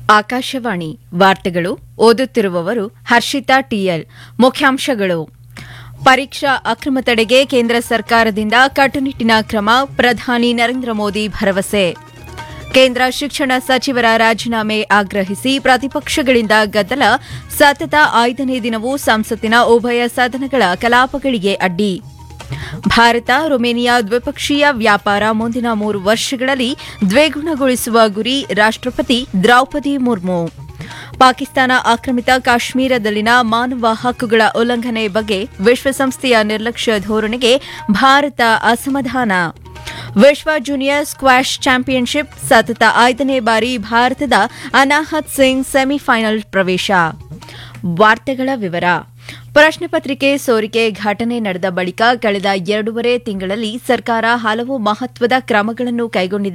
ಆಕಾಶವಾಣಿ ವಾರ್ತೆಗಳು ಓದುತ್ತಿರುವವರು ಹರ್ಷಿತಾ ಟಿಎಲ್. ಮುಖ್ಯಾಂಶಗಳು: ಪರೀಕ್ಷಾ ಅಕ್ರಮ ತಡೆಗೆ ಕೇಂದ್ರ ಸರ್ಕಾರದಿಂದ ಕಟ್ಟುನಿಟ್ಟಿನ ಕ್ರಮ, ಪ್ರಧಾನಿ ನರೇಂದ್ರ ಮೋದಿ ಭರವಸೆ. ಕೇಂದ್ರ ಶಿಕ್ಷಣ ಸಚಿವರ ರಾಜೀನಾಮೆ ಆಗ್ರಹಿಸಿ ಪ್ರತಿಪಕ್ಷಗಳಿಂದ ಗದ್ದಲ, ಸತತ 5ನೇ ದಿನವೂ ಸಂಸತ್ತಿನ ಉಭಯ ಸದನಗಳ ಕಲಾಪಗಳಿಗೆ ಅಡ್ಡಿ. ಭಾರತ ರೊಮೇನಿಯಾ ದ್ವಿಪಕ್ಷೀಯ ವ್ಯಾಪಾರ ಮುಂದಿನ 3 ವರ್ಷಗಳಲ್ಲಿ ದ್ವಿಗುಣಗೊಳಿಸುವ ಗುರಿ, ರಾಷ್ಟ್ರಪತಿ ದ್ರೌಪದಿ ಮುರ್ಮು. ಪಾಕಿಸ್ತಾನ ಆಕ್ರಮಿತ ಕಾಶ್ಮೀರದಲ್ಲಿನ ಮಾನವ ಹಕ್ಕುಗಳ ಉಲ್ಲಂಘನೆ ಬಗ್ಗೆ ವಿಶ್ವಸಂಸ್ಥೆಯ ನಿರ್ಲಕ್ಷ್ಯ ಧೋರಣೆಗೆ ಭಾರತ ಅಸಮಾಧಾನ. ವಿಶ್ವ ಜೂನಿಯರ್ ಸ್ಕ್ವಾಷ್ ಚಾಂಪಿಯನ್ಶಿಪ್ ಸತತ 5ನೇ ಬಾರಿ ಭಾರತದ ಅನಾಹತ್ ಸಿಂಗ್ ಸೆಮಿಫೈನಲ್ ಪ್ರವೇಶ. ವಾರ್ತೆಗಳ ವಿವರ. ಪ್ರಶ್ನೆ ಪತ್ರಿಕೆ ಸೋರಿಕೆ ಘಟನೆ ನಡೆದ ಬಳಿಕ ಕಳೆದ 2.5 ತಿಂಗಳಲ್ಲಿ ಸರ್ಕಾರ ಹಲವು ಮಹತ್ವದ ಕ್ರಮಗಳನ್ನು ಕೈಗೊಂಡಿದೆ